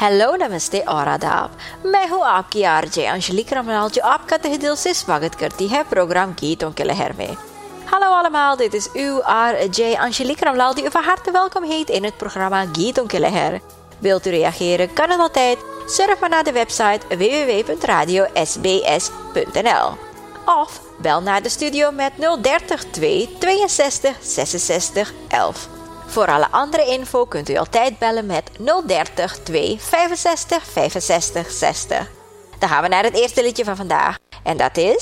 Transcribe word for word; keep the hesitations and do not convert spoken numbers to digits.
हेलो नमस्ते और आदाब। मैं हूँ आपकी आरजे Angelique Ramlaal जो आपका तहे दिल से स्वागत करती है प्रोग्राम गीतों के लहर में। Hallo allemaal, dit is uw R J Angelique Ramlaal die u van harte welkom heet in het programma Gieton ke Leher. Wilt u reageren, kan het altijd. Surf maar naar de website w w w punt radio s b s punt n l. Of bel naar de studio met nul dertig twee tweeënzestig zesenzestig elf. Voor alle andere info kunt u altijd bellen met nul dertig twee vijfenzestig vijfenzestig zestig. Dan gaan we naar het eerste liedje van vandaag. En dat is